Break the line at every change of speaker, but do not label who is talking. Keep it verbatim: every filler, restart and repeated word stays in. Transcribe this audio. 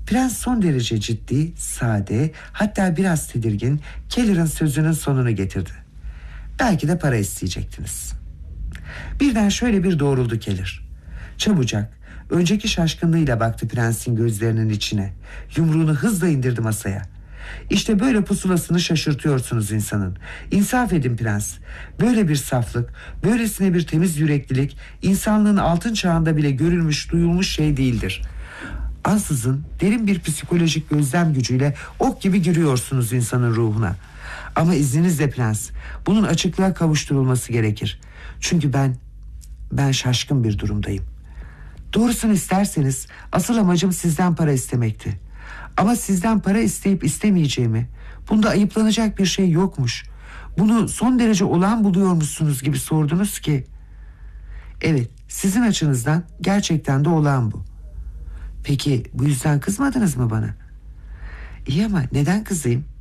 Prens son derece ciddi, sade, hatta biraz tedirgin Keller'ın sözünün sonunu getirdi. Belki de para isteyecektiniz. Birden şöyle bir doğruldu Keller. Çabucak, önceki şaşkınlığıyla baktı prensin gözlerinin içine. Yumruğunu hızla indirdi masaya. İşte böyle pusulasını şaşırtıyorsunuz insanın. İnsaf edin prens. Böyle bir saflık, böylesine bir temiz yüreklilik insanlığın altın çağında bile görülmüş, duyulmuş şey değildir. Ansızın derin bir psikolojik gözlem gücüyle ok gibi giriyorsunuz insanın ruhuna. Ama izninizle prens, bunun açıklığa kavuşturulması gerekir. Çünkü ben, ben şaşkın bir durumdayım. Doğrusunu isterseniz asıl amacım sizden para istemekti. Ama sizden para isteyip istemeyeceğimi, bunda ayıplanacak bir şey yokmuş, bunu son derece olağan buluyormuşsunuz gibi sordunuz ki... Evet, sizin açınızdan gerçekten de olağan bu. Peki bu yüzden kızmadınız mı bana? İyi ama neden kızayım?